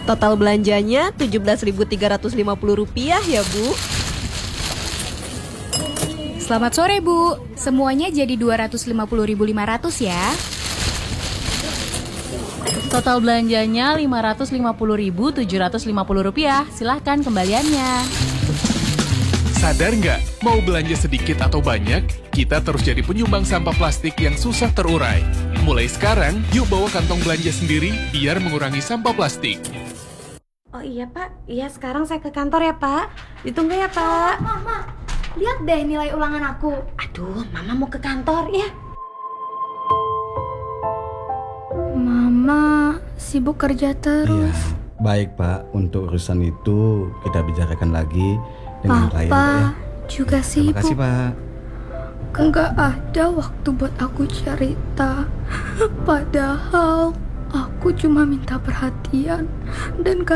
Total belanjanya Rp17.350 ya, Bu. Selamat sore, Bu. Semuanya jadi Rp250.500 ya. Total belanjanya Rp550.750. Silahkan kembaliannya. Sadar nggak? Mau belanja sedikit atau banyak, kita terus jadi penyumbang sampah plastik yang susah terurai. Mulai sekarang, yuk bawa kantong belanja sendiri biar mengurangi sampah plastik. Oh iya Pak, iya sekarang saya ke kantor ya Pak. Ditunggu ya Pak. Mama, lihat deh nilai ulangan aku. Aduh, Mama mau ke kantor ya. Mama sibuk kerja terus. Iya, baik Pak. Untuk urusan itu kita bicarakan lagi dengan klien Pak ya. Juga Terima kasih sibuk. Pak. Nggak ada waktu buat aku cerita. Padahal aku cuma minta perhatian dan